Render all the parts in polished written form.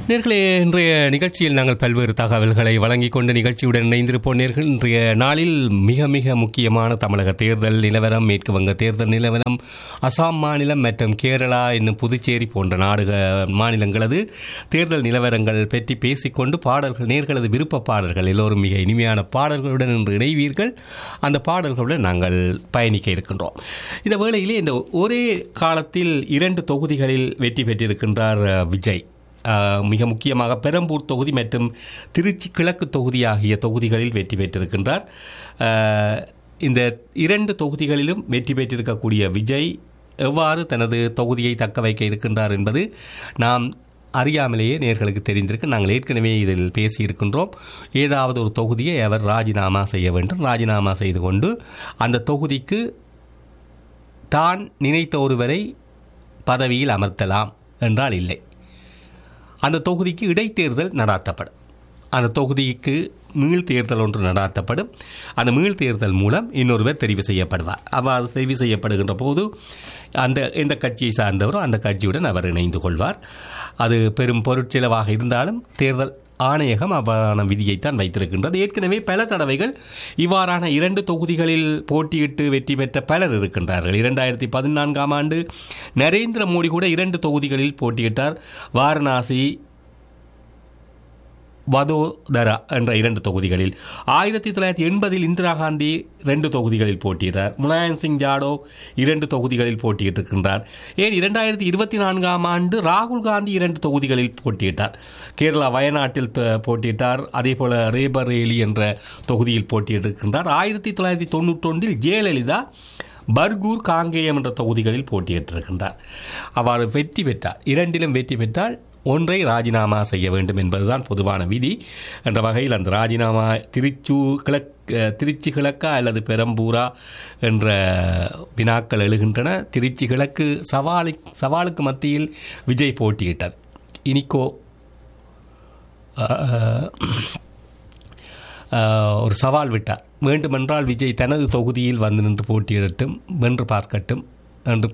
நேர்களே, இன்றைய நிகழ்ச்சியில் நாங்கள் பல்வேறு தகவல்களை வழங்கிக் கொண்டு நிகழ்ச்சியுடன் இணைந்திருப்போம். நேர்கள், இன்றைய நாளில் மிக மிக முக்கியமான தமிழக தேர்தல் நிலவரம், மேற்கு வங்க தேர்தல் நிலவரம், அசாம் மாநிலம் மற்றும் கேரளா இன்னும் புதுச்சேரி போன்ற மாநிலங்களது தேர்தல் நிலவரங்கள் பற்றி பேசிக்கொண்டு பாடல்கள், நேர்களது விருப்ப பாடல்கள், எல்லோரும் மிக இனிமையான பாடல்களுடன் இன்று இணைவீர்கள். அந்த பாடல்களுடன் நாங்கள் பயணிக்க இருக்கின்றோம். இந்த வேளையிலே இந்த ஒரே காலத்தில் 2 தொகுதிகளில் வெற்றி பெற்றிருக்கின்றார் விஜய். மிக முக்கியமாக பெரம்பூர் தொகுதி மற்றும் திருச்சி கிழக்கு தொகுதி ஆகிய தொகுதிகளில் வெற்றி பெற்றிருக்கின்றார். இந்த 2 தொகுதிகளிலும் வெற்றி பெற்றிருக்கக்கூடிய விஜய் எவ்வாறு தனது தொகுதியை தக்க வைக்க இருக்கின்றார் என்பது நாம் அறியாமலேயே நேர்களுக்கு தெரிந்திருக்கு. நாங்கள் ஏற்கனவே இதில் பேசியிருக்கின்றோம். ஏதாவது ஒரு தொகுதியை அவர் ராஜினாமா செய்ய வேண்டும். ராஜினாமா செய்து கொண்டு அந்த தொகுதிக்கு தான் நினைத்த ஒருவரை பதவியில் அமர்த்தலாம் என்றால் இல்லை. அந்த தொகுதிக்கு இடைத்தேர்தல் நடாத்தப்படும். அந்த தொகுதிக்கு மீள் தேர்தல் ஒன்று நடாத்தப்படும். அந்த மீள் தேர்தல் மூலம் இன்னொருவர் தெரிவு செய்யப்படுவார். அவ்வாறு தெரிவு செய்யப்படுகின்ற போது எந்த கட்சியை சார்ந்தவரோ அந்த கட்சியுடன் அவர் இணைந்து கொள்வார். அது பெரும் பொருட்செலவாக இருந்தாலும் தேர்தல் ஆணையகம் அவ்வாறான விதியைத்தான் வைத்திருக்கின்றது. ஏற்கனவே பல தடவைகள் இவ்வாறான 2 தொகுதிகளில் போட்டியிட்டு வெற்றி பெற்ற பலர் இருக்கின்றார்கள். 2014ஆம் ஆண்டு நரேந்திர மோடி கூட 2 தொகுதிகளில் போட்டியிட்டார். வாரணாசி, வதோதரா என்ற 2 தொகுதிகளில். 1980இல் இந்திரா காந்தி 2 தொகுதிகளில் போட்டியிட்டார். முலாயம் சிங் ஜாடவ் 2 தொகுதிகளில் போட்டியிட்டிருக்கின்றார். ஏன் 2024ஆம் ஆண்டு ராகுல் காந்தி 2 தொகுதிகளில் போட்டியிட்டார். கேரளா வயநாட்டில் போட்டியிட்டார். அதேபோல ரேபரேலி என்ற தொகுதியில் போட்டியிட்டிருக்கின்றார். 1991இல் ஜெயலலிதா பர்கூர், காங்கேயம் என்ற தொகுதிகளில் போட்டியிட்டிருக்கின்றார். அவ்வாறு வெற்றி பெற்றார். 2லும் வெற்றி பெற்றால் ஒன்றை ராஜினாமா செய்ய வேண்டும் என்பதுதான் பொதுவான விதி. என்ற வகையில் அந்த ராஜினாமா திருச்சி கிழக்கா அல்லது பெரம்பூரா என்ற வினாக்கள் எழுகின்றன. திருச்சி கிழக்கு சவாலுக்கு மத்தியில் விஜய் போட்டியிட்டார். இனிக்கோ ஒரு சவால் விட்டார். வேண்டுமென்றால் விஜய் தனது தொகுதியில் வந்து நின்று போட்டியிடட்டும், வென்று பார்க்கட்டும் என்று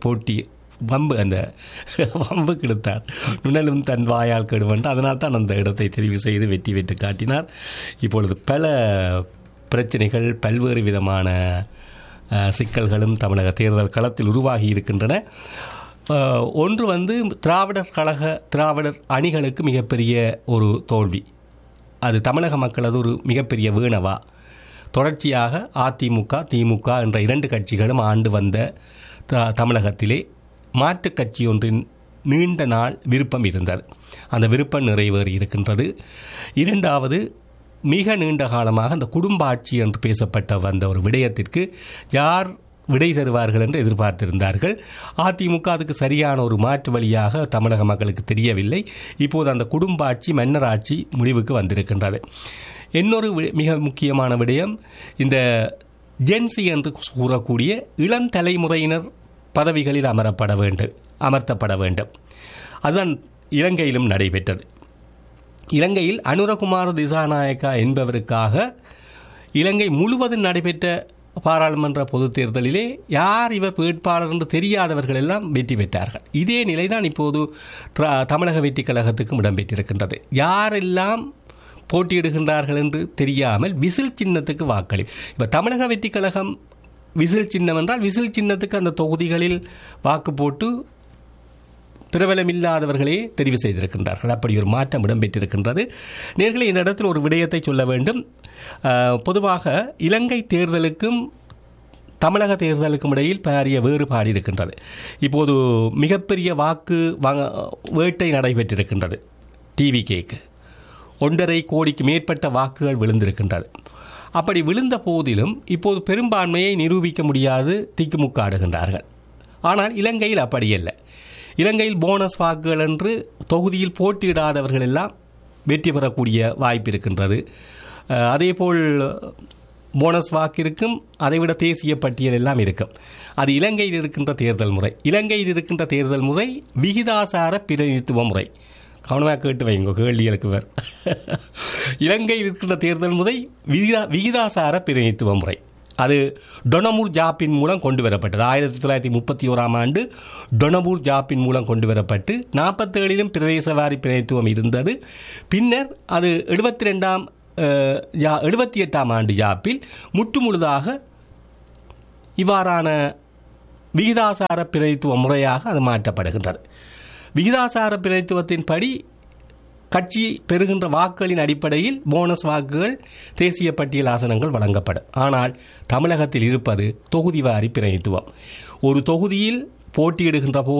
வம்பு கெடுத்தார். நுணலும் தன் வாயால் கெடுவென்று. அதனால் தான் அந்த இடத்தை தெரிவு செய்து வெற்றி பெற்று காட்டினார். இப்பொழுது பல பிரச்சனைகள், பல்வேறு விதமான சிக்கல்களும் தமிழக தேர்தல் களத்தில் உருவாகி இருக்கின்றன. ஒன்று திராவிடர் அணிகளுக்கு மிகப்பெரிய ஒரு தோல்வி. அது தமிழக மக்களது ஒரு மிகப்பெரிய வீணவா. தொடர்ச்சியாக அதிமுக, திமுக என்ற 2 கட்சிகளும் ஆண்டு வந்த தமிழகத்திலே மாற்றுக் கட்சி ஒன்றின் நீண்ட நாள் விருப்பம் இருந்தது. அந்த விருப்பம் நிறைவேறி இருக்கின்றது. 2வது, மிக நீண்ட காலமாக அந்த குடும்ப ஆட்சி என்று பேசப்பட்ட வந்த ஒரு விடயத்திற்கு யார் விடை தருவார்கள் என்று எதிர்பார்த்திருந்தார்கள். அதிமுக அதுக்கு சரியான ஒரு மாற்று வழியாக தமிழக மக்களுக்கு தெரியவில்லை. இப்போது அந்த குடும்ப ஆட்சி, மன்னர் ஆட்சி முடிவுக்கு வந்திருக்கின்றது. இன்னொரு மிக முக்கியமான விடயம், இந்த ஜென்சி என்று கூறக்கூடிய இளம் தலைமுறையினர் பதவிகளில் அமர்த்தப்பட வேண்டும். அதுதான் இலங்கையிலும் நடைபெற்றது. இலங்கையில் அனுரகுமார திசாநாயக்கா என்பவருக்காக இலங்கை முழுவதும் நடைபெற்ற பாராளுமன்ற பொதுத் தேர்தலிலே யார் இவர் வேட்பாளர் என்று தெரியாதவர்கள் எல்லாம் வெற்றி பெற்றார்கள். இதே நிலைதான் இப்போது தமிழக வெற்றி கழகத்துக்கும் இடம்பெற்றிருக்கின்றது. யாரெல்லாம் போட்டியிடுகின்றார்கள் என்று தெரியாமல் விசில் சின்னத்துக்கு வாக்களி. இப்போ தமிழக வெற்றி கழகம் விசில் சின்னம் என்றால் விசில் சின்னத்துக்கு அந்த தொகுதிகளில் வாக்கு போட்டு பிரபலமில்லாதவர்களே தெரிவு செய்திருக்கின்றார்கள். அப்படி ஒரு மாற்றம் இடம்பெற்றிருக்கின்றது. நேர்களே, இந்த இடத்தில் ஒரு விடயத்தை சொல்ல வேண்டும். பொதுவாக இலங்கை தேர்தலுக்கும் தமிழக தேர்தலுக்கும் இடையில் பாரிய வேறுபாடு இருக்கின்றது. இப்போது மிகப்பெரிய வாக்கு வேட்டை நடைபெற்றிருக்கின்றது. டிவிகேக்கு 1.5 கோடிக்கு மேற்பட்ட வாக்குகள் விழுந்திருக்கின்றது. அப்படி விழுந்த போதிலும் இப்போது பெரும்பான்மையை நிரூபிக்க முடியாது திக்குமுக்காடுகின்றார்கள். ஆனால் இலங்கையில் அப்படியல்ல. இலங்கையில் போனஸ் வாக்குகள் என்று தொகுதியில் போட்டியிடாதவர்கள் எல்லாம் வெற்றி பெறக்கூடிய வாய்ப்பு இருக்கின்றது. அதேபோல் போனஸ் வாக்கு இருக்கும், அதைவிட தேசிய பட்டியல் எல்லாம் இருக்கும். அது இலங்கையில் இருக்கின்ற தேர்தல் முறை. இலங்கையில் இருக்கின்ற தேர்தல் முறை விகிதாசார பிரதிநிதித்துவ முறை. கவனமாக கேட்டு வைங்க, கேள்விகளுக்கு வேறு. இலங்கையில் இருக்கின்ற தேர்தல் முறை விகிதாசார பிரதிநிதித்துவ முறை. அது டொனமூர் ஜாப்பின் மூலம் கொண்டு வரப்பட்டது. 1931 ஆண்டு டொனமூர் ஜாப்பின் மூலம் கொண்டு வரப்பட்டு 47 பிரதேசவாரி பிரதித்துவம் இருந்தது. பின்னர் அது 78ஆம் ஆண்டு ஜாப்பில் முற்றுமுழுதாக இவ்வாறான விகிதாசார பிரதித்துவ முறையாக அது மாற்றப்படுகின்றது. விகிதாசார பிரதித்துவத்தின்படி கட்சி பெறுகின்ற வாக்குகளின் அடிப்படையில் போனஸ் வாக்குகள் தேசிய பட்டியல் ஆசனங்கள் வழங்கப்படும். ஆனால் தமிழகத்தில் இருப்பது தொகுதி வாரி பிரதித்துவம். ஒரு தொகுதியில் போட்டியிடுகின்ற